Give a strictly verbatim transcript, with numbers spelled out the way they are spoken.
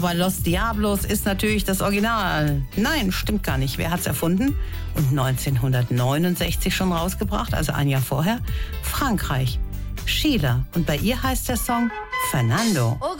Aber Los Diablos ist natürlich das Original. Nein, stimmt gar nicht. Wer hat's erfunden? Und neunzehnhundertneunundsechzig schon rausgebracht, also ein Jahr vorher? Frankreich. Sheila. Und bei ihr heißt der Song Fernando.